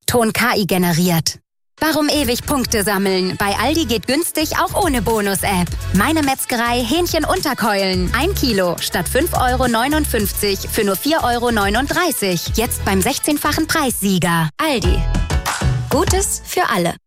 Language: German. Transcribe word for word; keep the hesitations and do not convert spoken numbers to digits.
Ton K I generiert. Warum ewig Punkte sammeln? Bei Aldi geht günstig auch ohne Bonus-App. Meine Metzgerei Hähnchen-Unterkeulen. Ein Kilo statt fünf Euro neunundfünfzig für nur vier Euro neununddreißig. Jetzt beim sechzehnfachen Preissieger. Aldi. Gutes für alle.